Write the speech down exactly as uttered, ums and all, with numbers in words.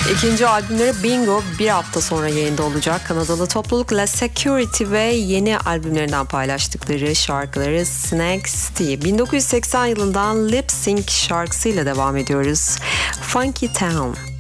İkinci albümleri Bingo bir hafta sonra yayında olacak. Kanadalı topluluk La Security ve yeni albümlerinden paylaştıkları şarkıları Snacks diye. bin dokuz yüz seksen yılından Lip Sync şarkısıyla devam ediyoruz. Funky Town.